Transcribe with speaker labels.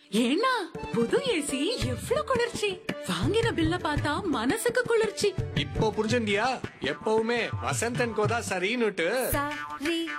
Speaker 1: ஏன்னா புது ஏசி எவ்வளவு குளிர்ச்சி! வாங்கின பில்ல பார்த்தா மனசுக்கு குளிர்ச்சி.
Speaker 2: இப்போ புரிஞ்சுண்டியா? எப்பவுமே வசந்தன் கோதா சரின்னுட்டு.
Speaker 3: சரி